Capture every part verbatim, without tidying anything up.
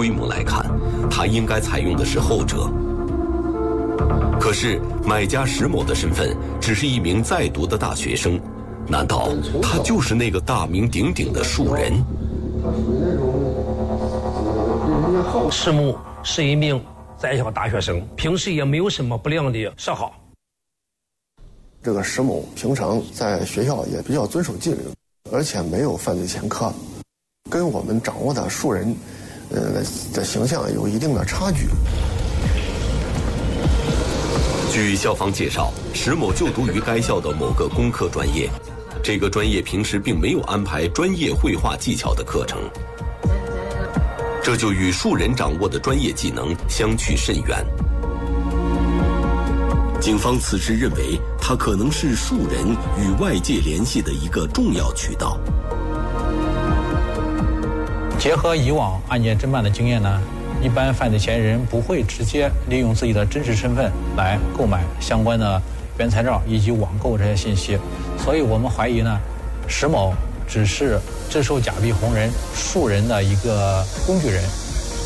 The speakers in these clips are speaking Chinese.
规模来看，他应该采用的是后者。可是买家石某的身份只是一名在读的大学生，难道他就是那个大名鼎鼎的树人？ 石某是一名在校大学生，平时也没有什么不良的嗜好。 这个石某平常在学校也比较遵守纪律，而且没有犯罪前科，跟我们掌握的树人，呃的形象有一定的差距。 据校方介绍，石某就读于该校的某个工科专业，这个专业平时并没有安排专业绘画技巧的课程，这就与树人掌握的专业技能相去甚远。警方此时认为，他可能是树人与外界联系的一个重要渠道。 结合以往案件侦办的经验呢，一般犯罪嫌疑人不会直接利用自己的真实身份来购买相关的原材料以及网购这些信息，所以我们怀疑呢，石某只是制售假币红人树人的一个工具人。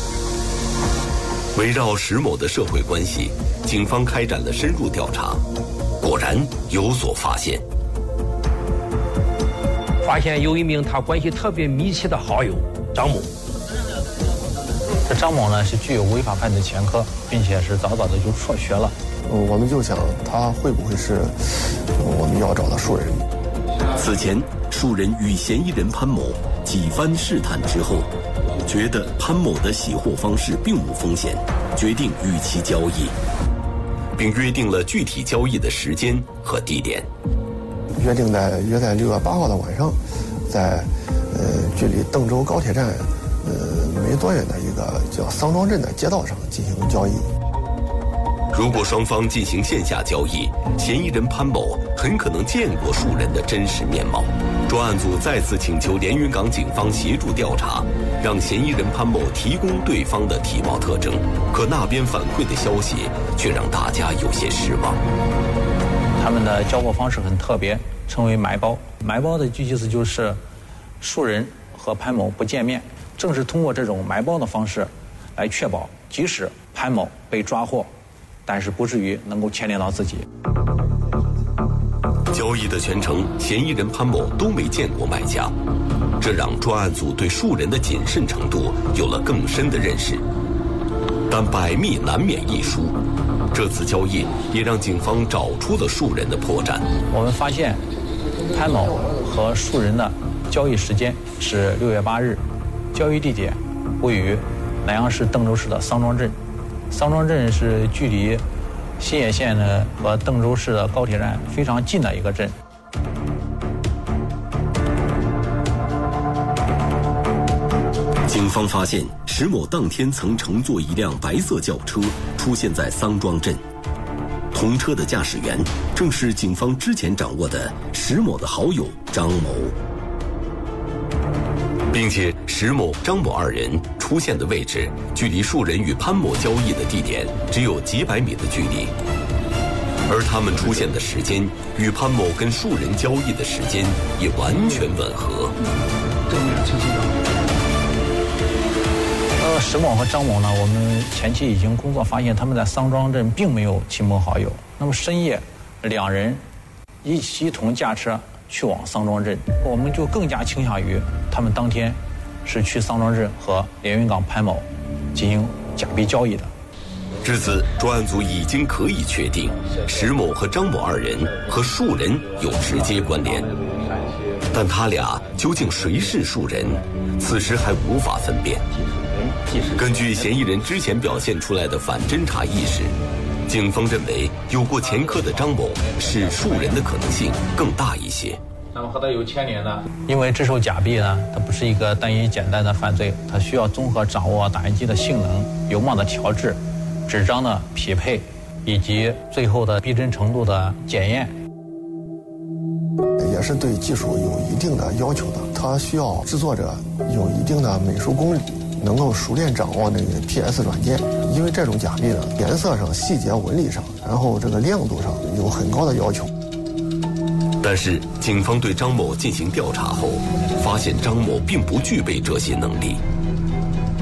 围绕石某的社会关系，警方开展了深入调查，果然有所发现。 发现有一名他关系特别密切的好友张某。 这张某呢是具有违法犯罪前科，并且是早早的就辍学了。 我们就想他会不会是我们要找的树人。 此前，树人与嫌疑人潘某几番试探之后，觉得潘某的洗货方式并无风险，决定与其交易，并约定了具体交易的时间和地点。 约定在约在六月八号的晚上，在呃距离邓州高铁站呃没多远的一个叫桑庄镇的街道上进行交易。 如果双方进行线下交易，嫌疑人潘某很可能见过树人的真实面貌。专案组再次请求连云港警方协助调查，让嫌疑人潘某提供对方的体貌特征。可那边反馈的消息却让大家有些失望。 他们的交货方式很特别，称为埋包。埋包的意思就是树人和潘某不见面，正是通过这种埋包的方式来确保即使潘某被抓获，但是不至于能够牵连到自己。 交易的全程，嫌疑人潘某都没见过卖家，这让专案组对树人的谨慎程度有了更深的认识。但百密难免一疏，这次交易也让警方找出了树人的破绽。 我们发现潘某和树人的交易时间是六月八日，交易地点位于南阳市邓州市的桑庄镇。桑庄镇是距离新野县呢和邓州市的高铁站非常近的一个镇。 警方发现，石某当天曾乘坐一辆白色轿车出现在桑庄镇，同车的驾驶员正是警方之前掌握的石某的好友张某，并且石某、张某二人出现的位置距离树人与潘某交易的地点只有几百米的距离，而他们出现的时间与潘某跟树人交易的时间也完全吻合。 呃，石某和张某呢，我们前期已经工作发现，他们在桑庄镇并没有亲朋好友。那么深夜，两人一一同驾车去往桑庄镇，我们就更加倾向于他们当天是去桑庄镇和连云港潘某进行假币交易的。 至此，专案组已经可以确定，石某和张某二人和树人有直接关联。但他俩究竟谁是树人，此时还无法分辨。根据嫌疑人之前表现出来的反侦查意识，警方认为有过前科的张某是树人的可能性更大一些。 那么和他有牵连呢？因为制售假币呢，它不是一个单一简单的犯罪，它需要综合掌握打印机的性能、油墨的调制、纸张的匹配，以及最后的逼真程度的检验。 也是对技术有一定的要求的，它需要制作者有一定的美术功力，能够熟练掌握那个 P S 软件。因为这种假币呢，颜色上、细节纹理上，然后这个亮度上有很高的要求。 但是警方对张某进行调查后，发现张某并不具备这些能力。